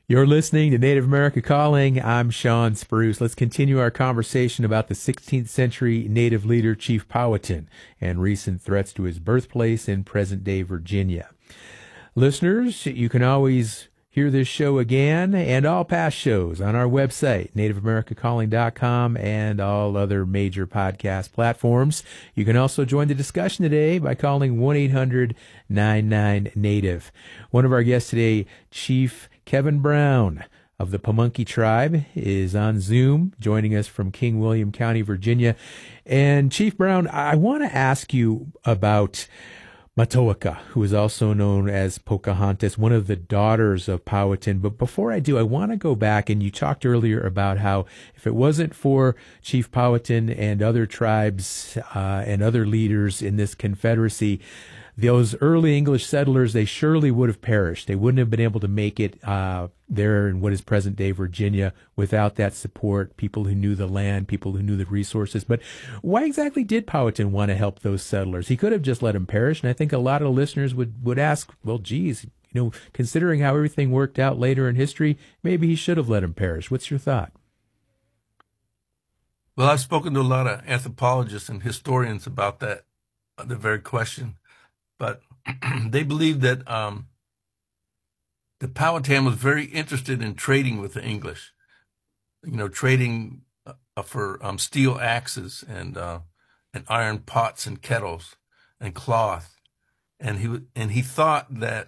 You're listening to Native America Calling. I'm Sean Spruce. Let's continue our conversation about the 16th century Native leader Chief Powhatan and recent threats to his birthplace in present-day Virginia. Listeners, you can always hear this show again and all past shows on our website, nativeamericacalling.com, and all other major podcast platforms. You can also join the discussion today by calling 1-800-99-NATIVE. One of our guests today, Chief Kevin Brown of the Pamunkey Tribe, is on Zoom, joining us from King William County, Virginia. And Chief Brown, I want to ask you about Matoaka, who is also known as Pocahontas, one of the daughters of Powhatan. But before I do, I want to go back, and you talked earlier about how if it wasn't for Chief Powhatan and other tribes and other leaders in this confederacy, those early English settlers, they surely would have perished. They wouldn't have been able to make it there in what is present-day Virginia without that support, people who knew the land, people who knew the resources. But why exactly did Powhatan want to help those settlers? He could have just let them perish, and I think a lot of listeners would ask, well, geez, considering how everything worked out later in history, maybe he should have let them perish. What's your thought? Well, I've spoken to a lot of anthropologists and historians about that, the very question. But they believe that the Powhatan was very interested in trading with the English, trading for steel axes and iron pots and kettles and cloth, and he thought that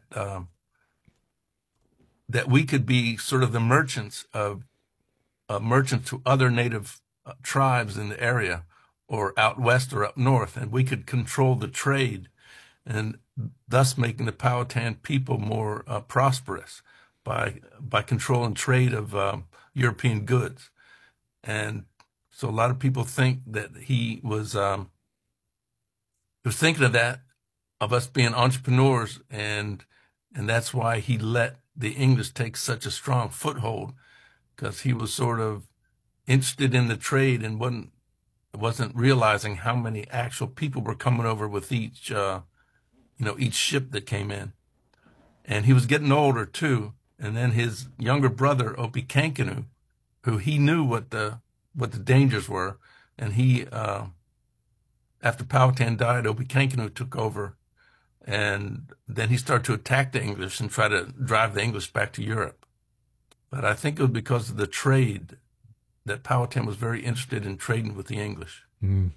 that we could be sort of the merchants to other native tribes in the area, or out west or up north, and we could control the trade, and thus making the Powhatan people more prosperous by controlling trade of European goods. And so a lot of people think that he was thinking of that, of us being entrepreneurs, and that's why he let the English take such a strong foothold, because he was sort of interested in the trade and wasn't realizing how many actual people were coming over with each ship that came in. And he was getting older too. And then his younger brother, Opikankanu, who he knew what the dangers were. And he, after Powhatan died, Opikankanu took over. And then he started to attack the English and try to drive the English back to Europe. But I think it was because of the trade that Powhatan was very interested in trading with the English. Mm.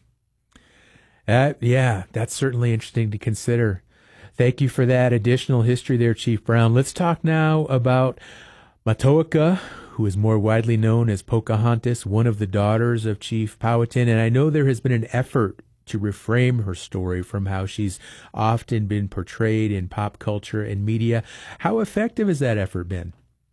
Yeah, that's certainly interesting to consider. Thank you for that additional history there, Chief Brown. Let's talk now about Matoaka, who is more widely known as Pocahontas, one of the daughters of Chief Powhatan. And I know there has been an effort to reframe her story from how she's often been portrayed in pop culture and media. How effective has that effort been?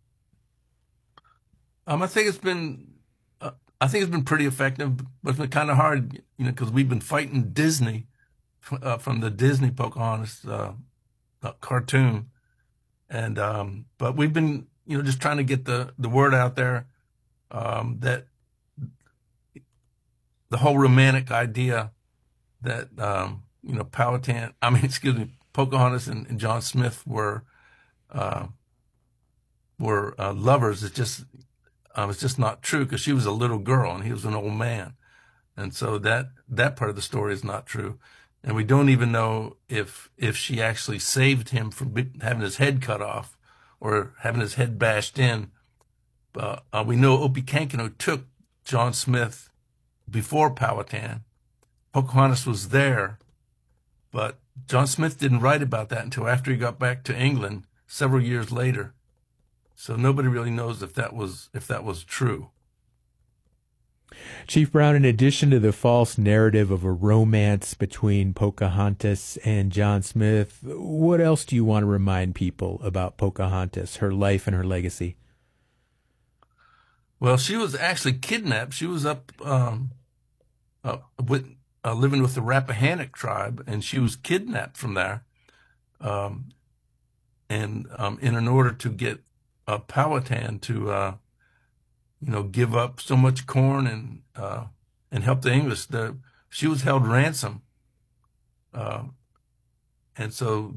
I think it's been pretty effective, but it's been kind of hard, because we've been fighting Disney from the Disney Pocahontas cartoon, and but we've been just trying to get the word out there that the whole romantic idea that Pocahontas and John Smith were lovers. It's just not true, because she was a little girl and he was an old man, and so that part of the story is not true. And we don't even know if she actually saved him from having his head cut off or having his head bashed in. We know Opikankanu took John Smith before Powhatan. Pocahontas was there, but John Smith didn't write about that until after he got back to England several years later. So nobody really knows if that was true. Chief Brown, in addition to the false narrative of a romance between Pocahontas and John Smith, what else do you want to remind people about Pocahontas, her life and her legacy? Well, she was actually kidnapped. She was up living with the Rappahannock tribe, and she was kidnapped from there. In order to get Powhatan to give up so much corn and help the English, she was held ransom, and so